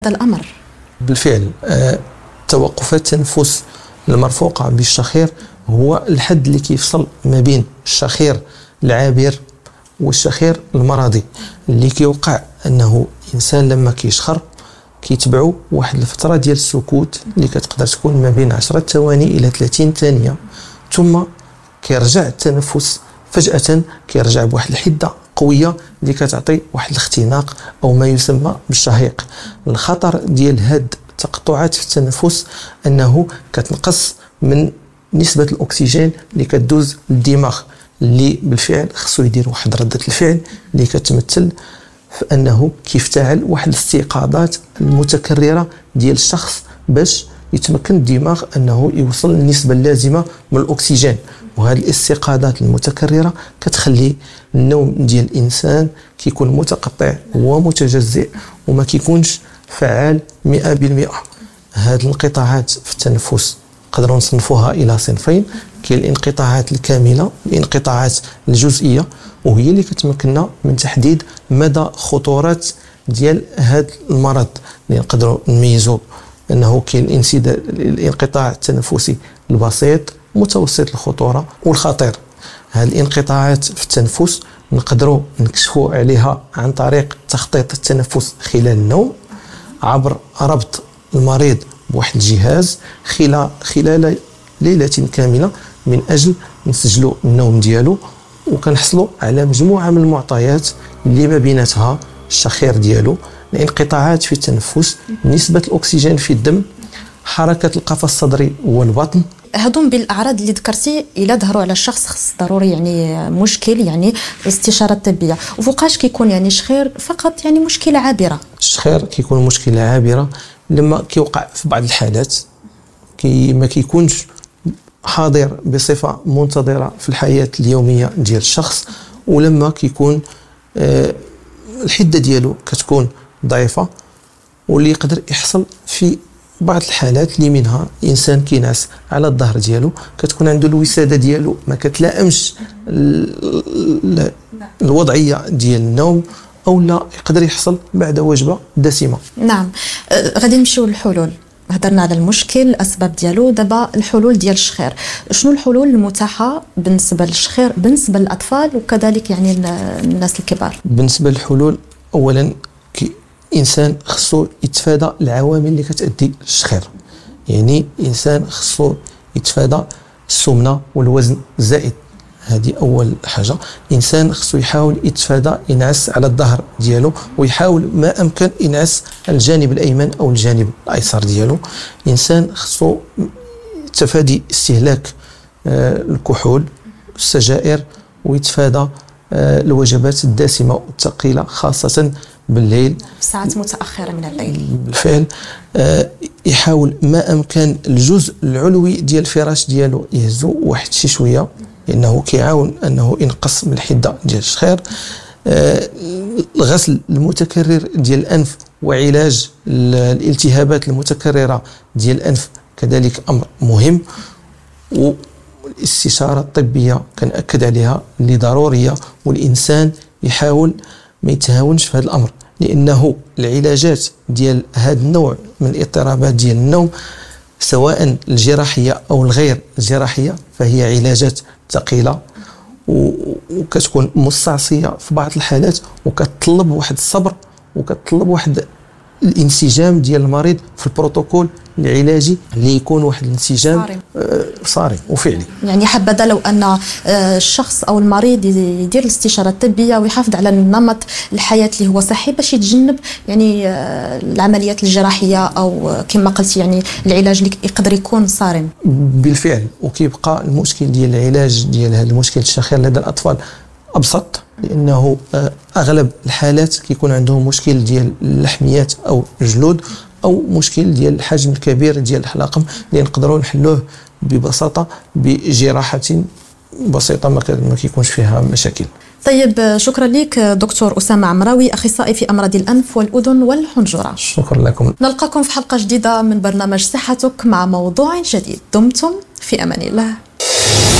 هذا الأمر؟ بالفعل توقفات التنفس المرفوقة بالشخير هو الحد اللي كيفصل ما بين الشخير العابر والشخير المرضي، اللي كيوقع أنه إنسان لما كيشخر كيتبعوا واحد الفترة ديال السكوت اللي كتقدر تكون ما بين 10 ثواني إلى 30 ثانية، ثم كيرجع التنفس فجأة، كيرجع بواحد الحدة قوية اللي كتعطي واحد الاختناق أو ما يسمى بالشهيق. الخطر ديال هاد التقطعات في التنفس أنه كتنقص من نسبة الأكسجين اللي كتدوز للدماغ، اللي بالفعل خصو يدير واحد ردة الفعل اللي كتمثل في أنه كيفتعل واحد الاستيقاظات المتكررة ديال الشخص باش يتمكن الدماغ أنه يوصل للنسبة اللازمة من الأكسجين. وهذه الاستيقاظات المتكررة كتخلي النوم ديال الإنسان كيكون متقطع ومتجزئ وما كيكونش فعال 100%. هذه الانقطاعات في التنفس نقدروا نصنفوها إلى صنفين: كاين الانقطاعات الكاملة، الانقطاعات الجزئية، وهي اللي كتمكننا من تحديد مدى خطورة ديال هذا المرض، اللي نقدروا نميزوا أنه كاين الانقطاع التنفسي البسيط، متوسط الخطورة والخطير. هذه الانقطاعات في التنفس نقدروا نكشفوا عليها عن طريق تخطيط التنفس خلال النوم عبر ربط المريض بواحد الجهاز خلال ليلة كاملة من أجل نسجلوا النوم ديالو، وكنحصلوا على مجموعة من المعطيات اللي ما بيناتها الشخير ديالو، الانقطاعات في التنفس، نسبة الأكسجين في الدم، حركة القفص الصدري والبطن. هذوم بالأعراض اللي ذكرتي إلا ظهروا على الشخص خص ضروري يعني مشكل يعني استشارة طبية. وفوقاش كيكون يعني شخير فقط يعني مشكلة عابرة؟ الشخير كيكون مشكلة عابرة لما كيوقع في بعض الحالات ما كيكونش حاضر بصفة منتظرة في الحياة اليومية ديال الشخص، ولما كيكون الحدة ديالو كتكون ضعيفة، واللي يقدر يحصل في بعض الحالات اللي منها انسان كينعس على الظهر ديالو، كتكون عنده الوساده ديالو ما كتلائمش الوضعيه ديال النوم، او لا يقدر يحصل بعد وجبه دسمه. نعم. غادي نمشيو للحلول. هضرنا على المشكل الاسباب ديالو، دابا الحلول ديال الشخير. شنو الحلول المتاحه بالنسبه للشخير بالنسبه للاطفال وكذلك يعني الناس الكبار؟ بالنسبه للحلول، اولا إنسان خصو يتفادى العوامل اللي كتأدي للشخير، يعني إنسان خصو يتفادى السمنة والوزن الزائد، هذه أول حاجة. إنسان خصو يحاول يتفادى ينعس على الظهر ديالو، ويحاول ما أمكن ينعس على الجانب الأيمن أو الجانب الأيسر ديالو. إنسان خصو تفادي استهلاك الكحول السجائر، ويتفادى الوجبات الدسمة والثقيلة خاصة بالليل، ساعات متأخرة من الليل. بالفعل يحاول ما أمكن الجزء العلوي ديال الفراش ديالو يهزو واحد شي شوية، لأنه كيعاون أنه ينقص من الحدة ديال الشخير. الغسل المتكرر ديال الأنف وعلاج الالتهابات المتكررة ديال الأنف كذلك أمر مهم، والاستشارة الطبية كنأكد عليها اللي ضرورية، والإنسان يحاول ما يتهاونش في هذا الأمر، لأنه العلاجات ديال هذا النوع من الاضطرابات ديال النوم سواء الجراحية أو الغير الجراحية فهي علاجات ثقيلة وكتكون مستعصية في بعض الحالات، وكتطلب واحد الصبر وكتطلب واحد الانسجام ديال المريض في البروتوكول العلاجي اللي يكون واحد الانسجام صارم وفعلي. يعني حبذا لو ان الشخص او المريض يدير الاستشاره الطبيه ويحافظ على نمط الحياه اللي هو صحي باش يتجنب يعني العمليات الجراحيه او كما قلتي يعني العلاج اللي يقدر يكون صارم. بالفعل. وكيبقى المشكل ديال العلاج ديال هذا المشكل الشخير لدى الاطفال ابسط، لانه اغلب الحالات كيكون عندهم مشكل ديال اللحميات او الجلود، او مشكل ديال الحجم الكبير ديال الحلاقم اللي نقدروا نحلوه ببساطه بجراحه بسيطه ما كيكونش فيها مشاكل. طيب، شكرا لك دكتور أسامة عمراوي، أخصائي في أمراض الأنف والأذن والحنجرة. شكرا لكم. نلقاكم في حلقة جديدة من برنامج صحتك مع موضوع جديد. دمتم في أمان الله.